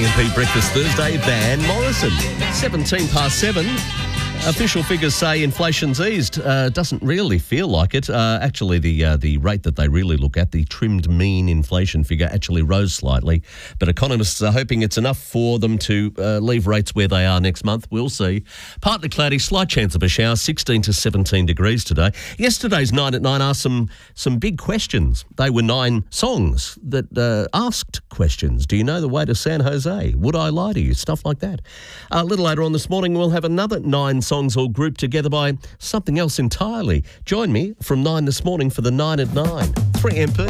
3MP Breakfast Thursday, Van Morrison. 17 past 7. Official figures say inflation's eased. Doesn't really feel like it. Actually, the rate that they really look at, the trimmed mean inflation figure, actually rose slightly. But economists are hoping it's enough for them to leave rates where they are next month. We'll see. Partly cloudy, slight chance of a shower, 16 to 17 degrees today. Yesterday's 9 at 9 asked some big questions. They were 9 songs that asked questions. Do you know the way to San Jose? Would I lie to you? Stuff like that. A little later on this morning, we'll have another 9 songs all grouped together by something else entirely. Join me from 9 this morning for the 9 at 9. 3MP.